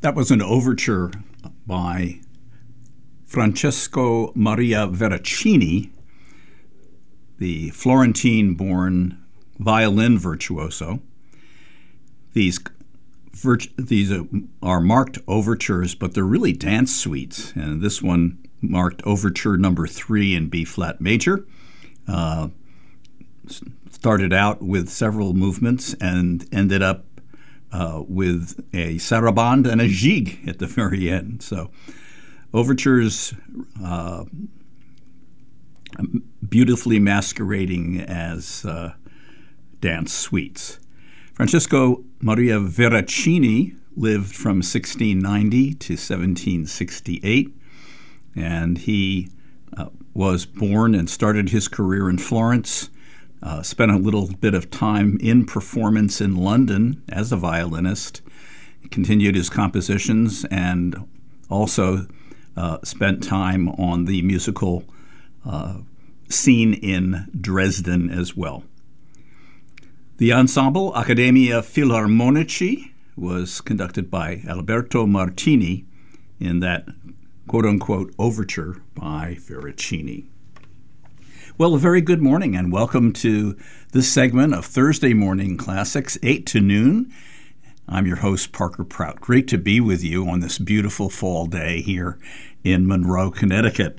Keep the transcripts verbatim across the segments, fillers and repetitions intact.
That was an overture by Francesco Maria Veracini, the Florentine-born violin virtuoso. These virt- these are marked overtures, but they're really dance suites. And this one marked overture number three in B-flat major. Uh, started out with several movements and ended up uh, with a sarabande and a gigue at the very end. So overtures uh, beautifully masquerading as uh, dance suites. Francesco Maria Veracini lived from sixteen ninety to seventeen sixty-eight, and he uh, was born and started his career in Florence, uh, spent a little bit of time in performance in London as a violinist, continued his compositions, and also uh, spent time on the musical uh, scene in Dresden as well. The ensemble, Accademia Filarmonici, was conducted by Alberto Martini in that quote-unquote overture by Veracini. Well, a very good morning and welcome to this segment of Thursday Morning Classics, eight to noon. I'm your host, Parker Prout. Great to be with you on this beautiful fall day here in Monroe, Connecticut.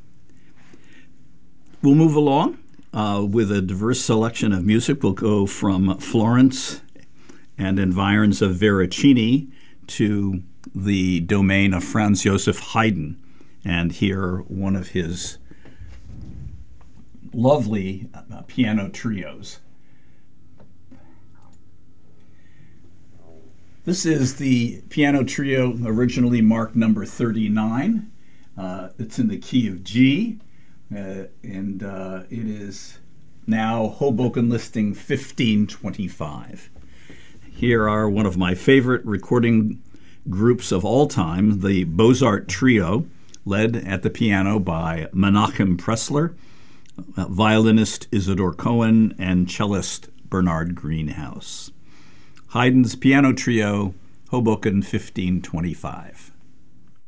We'll move along uh, with a diverse selection of music. We'll go from Florence and environs of Veracini to the domain of Franz Joseph Haydn, and hear one of his lovely uh, piano trios. This is the piano trio originally marked number thirty-nine. Uh, it's in the key of G, uh, and uh, it is now Hoboken listing fifteen twenty-five. Here are one of my favorite recording groups of all time, the Bozart Trio, led at the piano by Menachem Pressler, uh, violinist Isidore Cohen, and cellist Bernard Greenhouse. Haydn's Piano Trio, Hoboken fifteen twenty-five.